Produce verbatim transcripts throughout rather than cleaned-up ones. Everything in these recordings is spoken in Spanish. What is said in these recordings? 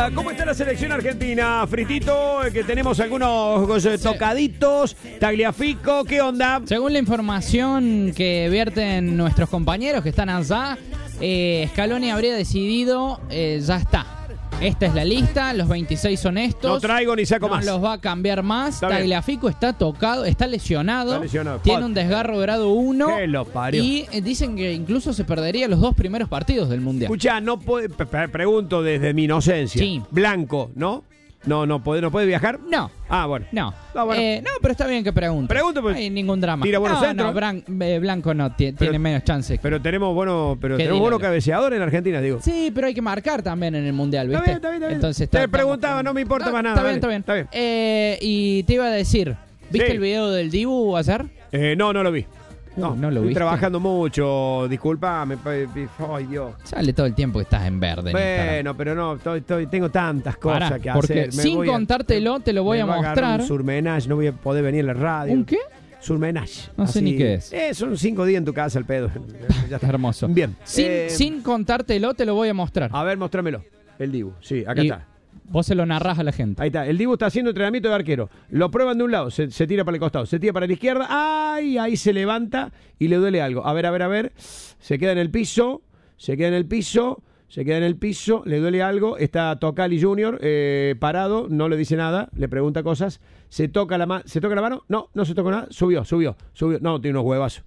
Hola, ¿cómo está la selección argentina? Fritito, que tenemos algunos eh, tocaditos, Tagliafico, ¿qué onda? Según la información que vierten nuestros compañeros que están allá, eh, Scaloni habría decidido, eh, ya está. Esta es la lista, los veintiséis son estos. No traigo ni saco no más. No los va a cambiar más. Está Tagliafico está tocado, está lesionado. Está lesionado. Tiene Joder. un desgarro grado uno. Que lo parió. Y eh, dicen que incluso se perdería los dos primeros partidos del Mundial. Escucha, no puede, pre- pre- pregunto desde mi inocencia. Sí. Blanco, ¿no? No, no puede, no puede viajar. No. Ah, bueno. No. Ah, bueno. Eh, no, pero está bien que pregunte. Pregunto, pues. No hay ningún drama. Tira buenos no, centros. no, Bran- eh, Blanco no, ti- Pero- tiene menos chances. Pero tenemos bueno, pero ¿Qué tenemos dígale? buenos cabeceadores en Argentina, digo. Sí, pero hay que marcar también en el Mundial, Está ¿viste? bien, está bien, está bien. Entonces, Te está- preguntaba, estamos- no me importa más nada, Está dale, bien, está bien. está bien. Eh, y te iba a decir, ¿viste Sí. el video del Dibu ayer? Eh, no, no lo vi. No, Uh, no lo estoy viste. trabajando mucho, disculpame. pa- pa- Ay, Dios. Sale todo el tiempo que estás en verde. en Instagram. Bueno, pero no, estoy, estoy- tengo tantas cosas Pará, que porque hacer. Me sin voy a- contártelo te lo voy me a va agarrar mostrar. Un surmenage, no voy a poder venir a la radio. ¿Un qué? Surmenage. No sé ni qué es. Eh, son cinco días en tu casa el pedo. Ya está. Hermoso. Bien. Sin, Eh, sin contártelo te lo voy a mostrar. A ver, mostrámelo. El Dibu. Sí, acá Y está. vos se lo narrás a la gente. Ahí está. El Dibu está haciendo entrenamiento de arquero. Lo prueban de un lado, se, se tira para el costado, se tira para la izquierda. ¡Ay! Ahí se levanta y le duele algo. A ver, a ver, a ver. Se queda en el piso. Se queda en el piso. Se queda en el piso. Le duele algo. Está Tocali Junior eh, parado. No le dice nada. Le pregunta cosas. Se toca la mano. ¿Se toca la mano? No, no se tocó nada. Subió, subió, subió. No, tiene unos huevazos.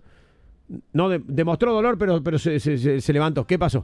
No, de- demostró dolor, pero, pero se, se- se- se levantó. ¿Qué pasó?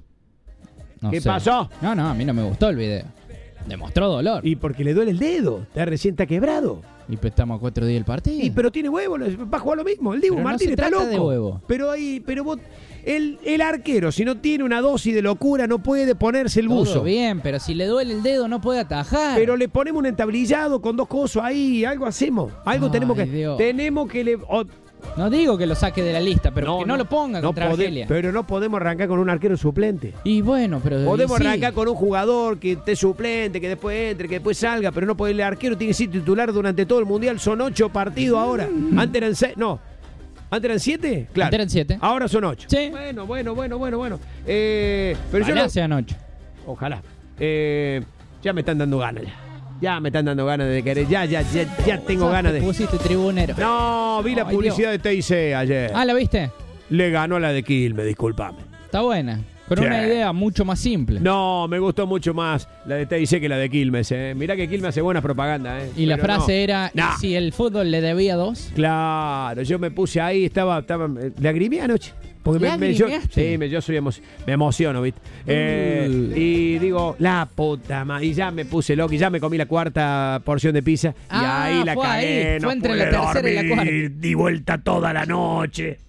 No ¿Qué sé. pasó? No, no, a mí no me gustó el video. Demostró dolor. Y, Y porque le duele el dedo. Está recién está quebrado. pues estamos a cuatro días del partido. Y pero tiene huevo, va a jugar lo mismo. El Dibu Pero no Martínez se está trata loco. de huevo. Pero ahí, pero vos, el, el arquero, si no tiene una dosis de locura, no puede ponerse el Todo buzo. bien, pero si le duele el dedo no puede atajar. Pero le ponemos un entablillado con dos cosos ahí, algo hacemos. Algo Ay, tenemos que. Dios. Tenemos que le. o- No digo que lo saque de la lista, pero que no, lo ponga no contra pode- Argelia. Pero no podemos arrancar con un arquero suplente. Y bueno, pero... Podemos y sí. arrancar con un jugador que esté suplente, que después entre, que después salga, pero no puede. El arquero tiene que ser titular durante todo el mundial. Son ocho partidos ahora. Antes eran seis. No. ¿Antes eran siete? Claro. Antes eran siete. Ahora son ocho. Sí. Bueno, bueno, bueno, bueno, bueno. Eh, pero yo Ojalá no- sean ocho. Ojalá. Eh, ya me están dando ganas ya. Ya me están dando ganas de querer. Ya, ya, ya, ya tengo Ya ganas te de. pusiste tribunero. No, vi la Ay, publicidad de T I C ayer. Ah, ¿la viste? Le ganó a la de Quilmes, discúlpame. Está buena. Con Sí. una idea mucho más simple. No, me gustó mucho más la de T I C que la de Quilmes. Eh. Mirá que Quilmes hace buena propaganda. Eh. Y la Pero frase no. era, ¿y No. si el fútbol le debía dos? Claro, yo me puse ahí, estaba, estaba eh, lagrimé anoche. Porque me, me- yo, ¿Lagrimeaste? sí, me, yo soy emo- me emociono, ¿viste? Eh, Uh. y digo, la puta madre, y ya me puse loco, y ya me comí la cuarta porción de pizza, Ah, y ahí la fue cagué, ahí, no fue entre la pude tercera y la dormir, cuarta. di vuelta toda la noche.